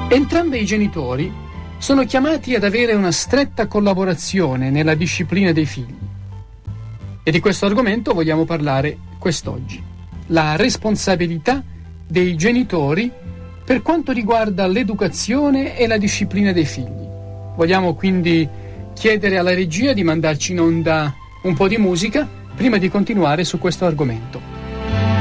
Entrambi i genitori sono chiamati ad avere una stretta collaborazione nella disciplina dei figli. E di questo argomento vogliamo parlare quest'oggi. La responsabilità dei genitori per quanto riguarda l'educazione e la disciplina dei figli. Vogliamo quindi chiedere alla regia di mandarci in onda un po' di musica prima di continuare su questo argomento.